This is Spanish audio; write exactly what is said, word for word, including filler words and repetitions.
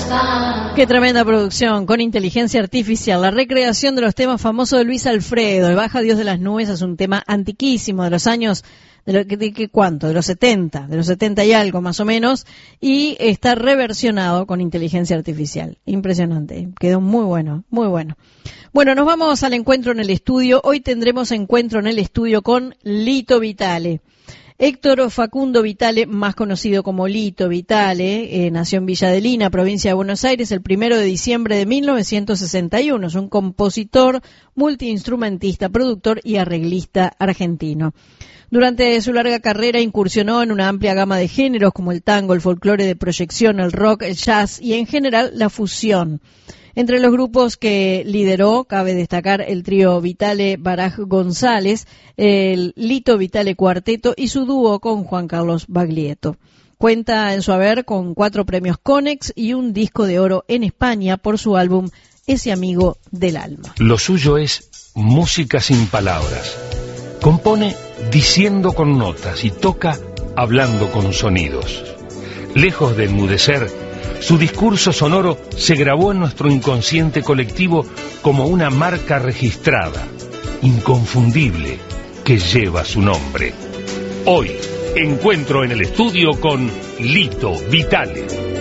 Qué tremenda producción, con inteligencia artificial, la recreación de los temas famosos de Luis Alfredo. El Baja Dios de las Nubes es un tema antiquísimo, de los años, de, lo, de, de ¿cuánto? De los setenta, de los setenta y algo más o menos, y está reversionado con inteligencia artificial. Impresionante, quedó muy bueno, muy bueno. Bueno, nos vamos al encuentro en el estudio. Hoy tendremos encuentro en el estudio con Lito Vitale. Héctor Facundo Vitale, más conocido como Lito Vitale, eh, nació en Villa Adelina, provincia de Buenos Aires, el primero de diciembre de mil novecientos sesenta y uno. Es un compositor, multiinstrumentista, productor y arreglista argentino. Durante su larga carrera incursionó en una amplia gama de géneros como el tango, el folclore de proyección, el rock, el jazz y en general la fusión. Entre los grupos que lideró, cabe destacar el trío Vitale Baraj González, el Lito Vitale Cuarteto y su dúo con Juan Carlos Baglietto. Cuenta en su haber con cuatro premios Conex y un disco de oro en España por su álbum Ese Amigo del Alma. Lo suyo es música sin palabras. Compone diciendo con notas y toca hablando con sonidos. Lejos de enmudecer, su discurso sonoro se grabó en nuestro inconsciente colectivo como una marca registrada, inconfundible, que lleva su nombre. Hoy, encuentro en el estudio con Lito Vitale.